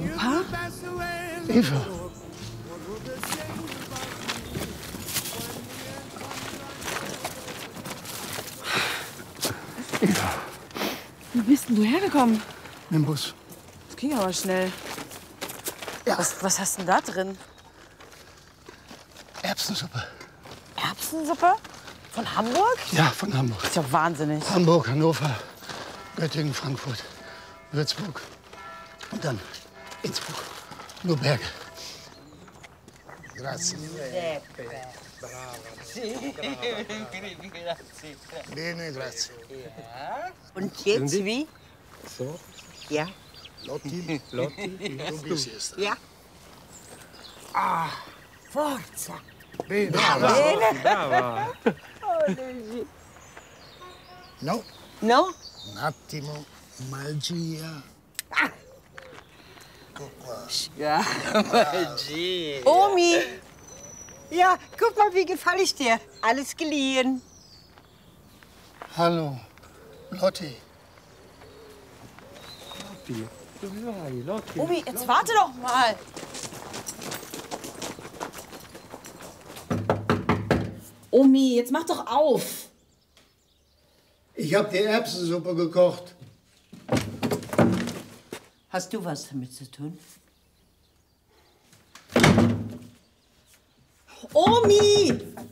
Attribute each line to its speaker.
Speaker 1: Opa?
Speaker 2: Eva. Eva.
Speaker 1: Wie bist denn du hergekommen?
Speaker 2: Mit dem Bus.
Speaker 1: Das ging aber schnell.
Speaker 2: Ja.
Speaker 1: Was hast denn da drin?
Speaker 2: Erbsensuppe.
Speaker 1: Erbsensuppe? Von Hamburg?
Speaker 2: Ja, von Hamburg.
Speaker 1: Das ist ja wahnsinnig.
Speaker 2: Hamburg, Hannover, Göttingen, Frankfurt, Würzburg und dann Innsbruck. Nur Berge. Grazie. Bene, grazie.
Speaker 3: Und jetzt wie?
Speaker 4: So.
Speaker 3: Ja.
Speaker 2: Lotti.
Speaker 4: Lotti.
Speaker 2: Du bist es.
Speaker 3: Ja. Ah, forza.
Speaker 2: Bene.
Speaker 4: Brava.
Speaker 2: No,
Speaker 3: No?
Speaker 2: un attimo. Magia. Guck mal.
Speaker 3: Ja, Magie. Omi. Ja, guck mal, wie gefalle ich dir? Alles geliehen.
Speaker 2: Hallo, Lotti.
Speaker 4: Lotti. Lotti.
Speaker 1: Omi, jetzt warte doch mal. Omi, jetzt mach doch auf.
Speaker 2: Ich habe die Erbsensuppe gekocht.
Speaker 3: Hast du was damit zu tun?
Speaker 1: Omi!